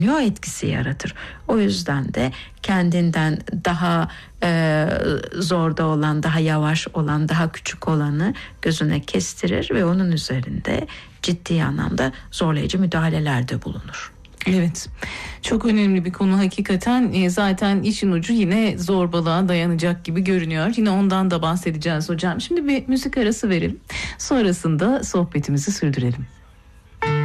etkisi yaratır. O yüzden de kendinden daha zorda olan, daha yavaş olan, daha küçük olanı gözüne kestirir ve onun üzerinde ciddi anlamda zorlayıcı müdahalelerde bulunur. Evet, çok önemli bir konu hakikaten. Zaten işin ucu yine zorbalığa dayanacak gibi görünüyor. Yine ondan da bahsedeceğiz hocam. Şimdi bir müzik arası verelim. Sonrasında sohbetimizi sürdürelim.